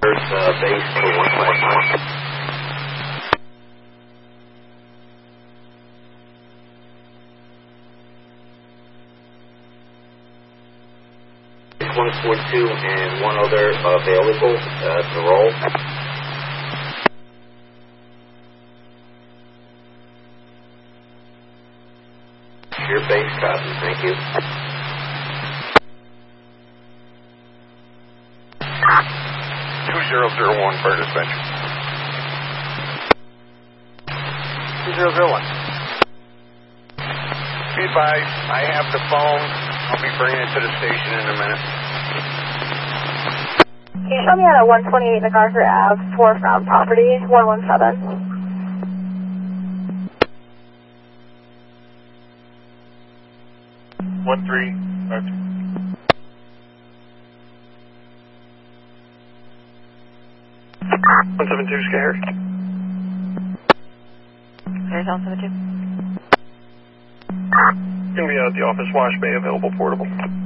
base for 151. 142 and one other available to roll. Your base copy, thank you. 2001 for dispatch. 2001. Be advised, I have the phone. I'll be bringing it to the station in a minute. Can you show me out at 128 MacArthur Ave, 4 from property, 117? One three. 172, scared. Here's 172. Gonna be out at the office, wash bay, available portable.